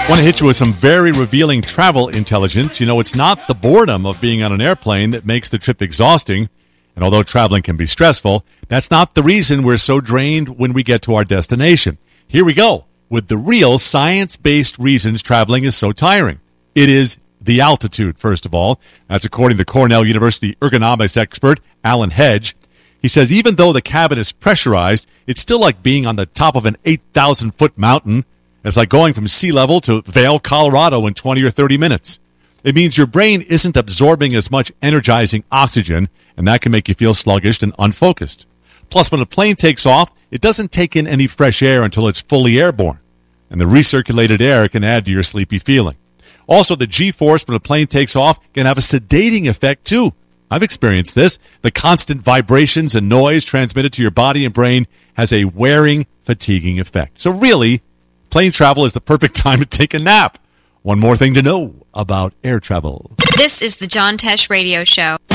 Want to hit you with some very revealing travel intelligence. You know, it's not the boredom of being on an airplane that makes the trip exhausting. And although traveling can be stressful, that's not the reason we're so drained when we get to our destination. Here we go with the real science-based reasons traveling is so tiring. It is the altitude, first of all. That's according to Cornell University ergonomics expert Alan Hedge. He says even though the cabin is pressurized, it's still like being on the top of an 8,000-foot mountain. It's like going from sea level to Vail, Colorado in 20 or 30 minutes. It means your brain isn't absorbing as much energizing oxygen, and that can make you feel sluggish and unfocused. Plus, when a plane takes off, it doesn't take in any fresh air until it's fully airborne, and the recirculated air can add to your sleepy feeling. Also, the G-force when a plane takes off can have a sedating effect, too. I've experienced this. The constant vibrations and noise transmitted to your body and brain has a wearing, fatiguing effect. So really, plane travel is the perfect time to take a nap. One more thing to know about air travel. This is the John Tesh Radio Show.